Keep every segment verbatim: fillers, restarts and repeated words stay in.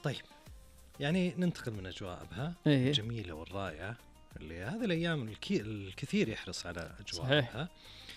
طيب يعني ننتقل من أجواء أبها إيه. الجميلة والرائعة اللي هذه الأيام الكي... الكثير يحرص على أجواء صحيح. أبها.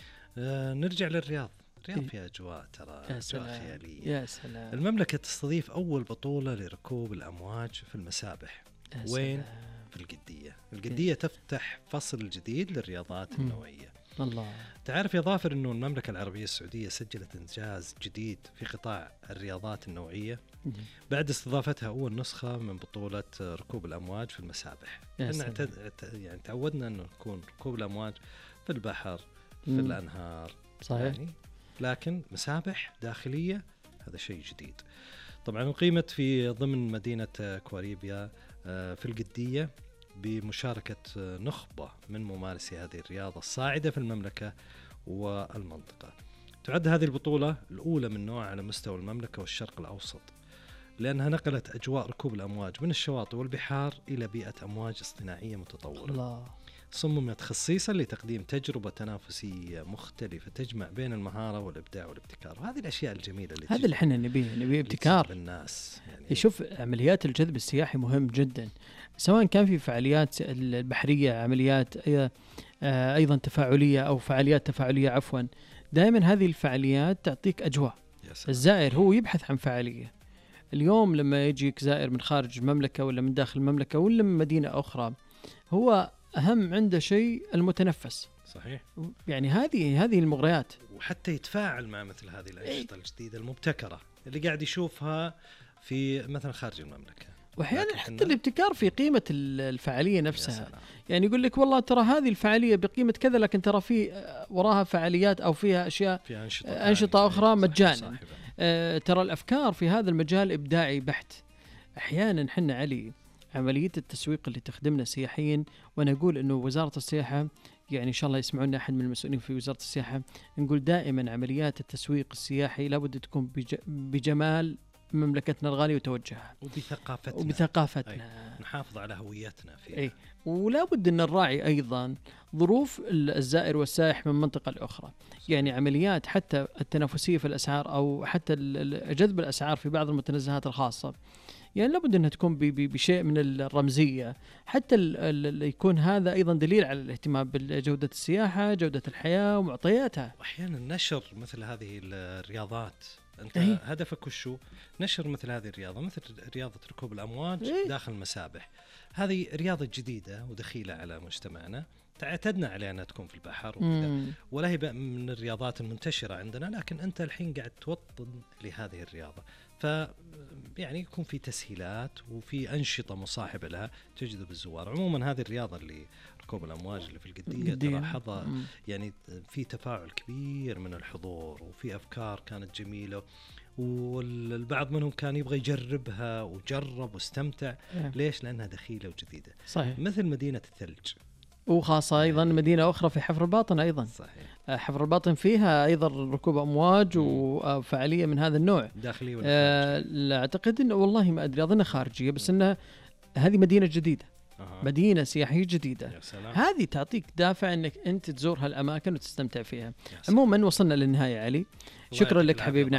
آه نرجع للرياض. الرياض إيه. فيها أجواء ترى يا أجواء سلام خيالية. يا سلام. المملكة تستضيف أول بطولة لركوب الأمواج في المسابح. يا وين؟ سلام. في القدية. القدية تفتح فصل جديد للرياضات مم. النوعية. الله. تعرف يا ظافر أنه المملكة العربية السعودية سجلت إنجاز جديد في قطاع الرياضات النوعية مم. بعد استضافتها أول نسخة من بطولة ركوب الأمواج في المسابح. يا لأن سلام. اعتد... يعني تعودنا أنه نكون ركوب الأمواج في البحر في مم. الأنهار صحيح. يعني، لكن مسابح داخلية هذا شيء جديد. طبعا أقيمت في ضمن مدينة كواريبيا في القدية بمشاركة نخبة من ممارسي هذه الرياضة الصاعدة في المملكة والمنطقة. تعد هذه البطولة الأولى من نوعها على مستوى المملكة والشرق الأوسط، لأنها نقلت أجواء ركوب الأمواج من الشواطئ والبحار إلى بيئة أمواج اصطناعية متطورة. الله. صممت خصيصا لتقديم تجربة تنافسية مختلفة تجمع بين المهارة والإبداع والابتكار، وهذه الأشياء الجميلة اللي هذا اللي احنا نبيه، نبيه ابتكار الناس يعني. يشوف عمليات الجذب السياحي مهم جدا، سواء كان في فعاليات البحرية، عمليات أيضا تفاعلية أو فعاليات تفاعلية عفوا. دائما هذه الفعاليات تعطيك أجواء. الزائر هو يبحث عن فعالية. اليوم لما يجيك زائر من خارج المملكة ولا من داخل المملكة ولا من مدينة أخرى، هو أهم عنده شيء المتنفس. صحيح. يعني هذه هذه المغريات، وحتى يتفاعل مع مثل هذه الأنشطة الجديدة المبتكرة اللي قاعد يشوفها في مثلا خارج المملكة. وأحيانا حتى الابتكار في قيمة الفعالية نفسها. يعني يقول لك والله ترى هذه الفعالية بقيمة كذا، لكن ترى في وراها فعاليات أو فيها أشياء في أنشطة, أنشطة أخرى مجانا. آه ترى الأفكار في هذا المجال إبداعي بحت. أحيانا حنا علي عملية التسويق اللي تخدمنا سياحيا، وأنا أقول إنه وزارة السياحة يعني إن شاء الله يسمعونا أحد من المسؤولين في وزارة السياحة، نقول دائما عمليات التسويق السياحي لابد تكون بجمال مملكتنا الغالية وتوجهها وبثقافتنا وبثقافتنا أي. نحافظ على هويتنا فيها. أي. ولا بد أن نراعي أيضا ظروف الزائر والسائح من منطقة لأخرى. يعني عمليات حتى التنافسية في الأسعار أو حتى جذب الأسعار في بعض المتنزهات الخاصة، يعني لابد أنها تكون بشيء من الرمزية، حتى يكون هذا أيضا دليل على الاهتمام بجودة السياحة، جودة الحياة ومعطياتها. وأحيانا نشر مثل هذه الرياضات، أنت إيه؟ هدفك وشو؟ نشر مثل هذه الرياضة، مثل رياضة ركوب الأمواج إيه؟ داخل المسابح. هذه رياضة جديدة ودخيلة على مجتمعنا، تعتدنا عليها أنها تكون في البحر وكذا، ولا هي من الرياضات المنتشرة عندنا، لكن أنت الحين قاعد توطن لهذه الرياضة. ف يعني يكون في تسهيلات وفي أنشطة مصاحبة لها تجذب الزوار. عموما هذه الرياضة اللي ركوب الأمواج اللي في القدية ترى حظى يعني في تفاعل كبير من الحضور، وفي أفكار كانت جميلة، والبعض منهم كان يبغى يجربها وجرب واستمتع. ليش؟ لأنها دخيلة وجديدة. صحيح. مثل مدينة الثلج، وخاصة أيضا مدينة أخرى في حفر الباطن أيضا. صحيح. حفر الباطن فيها أيضا ركوب أمواج وفعالية من هذا النوع. داخلية ولا آه لا أعتقد إنه والله ما أدري، أظنها خارجية، بس إنها هذه مدينة جديدة. أه. مدينة سياحية جديدة. هذه تعطيك دافع إنك أنت تزور هالأماكن وتستمتع فيها. عموما وصلنا للنهاية علي، شكرا لك حبيبنا.